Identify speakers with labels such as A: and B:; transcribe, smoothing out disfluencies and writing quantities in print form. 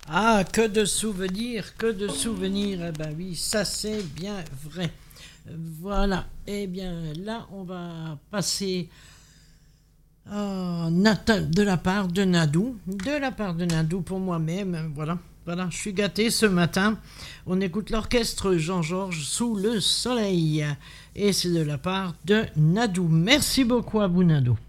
A: Ah, que de souvenirs, que de souvenirs. Eh ben oui, ça c'est bien vrai. Voilà. Eh bien là, on va passer de la part de Nadou. De la part de Nadou pour moi-même. Voilà. Voilà, je suis gâté ce matin. On écoute l'orchestre Jean-Georges sous le soleil. Et c'est de la part de Nadou. Merci beaucoup à vous, Nadou.